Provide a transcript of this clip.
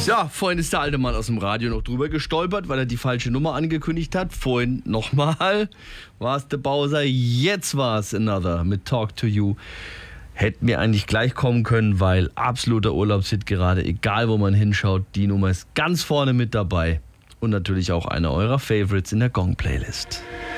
Ja, vorhin ist der alte Mann aus dem Radio noch drüber gestolpert, weil er die falsche Nummer angekündigt hat. Vorhin nochmal war es der Bowser, jetzt war es Another mit Talk to You. Hätten wir eigentlich gleich kommen können, weil absoluter Urlaubshit gerade, egal wo man hinschaut, die Nummer ist ganz vorne mit dabei. Und natürlich auch einer eurer Favorites in der Gong-Playlist.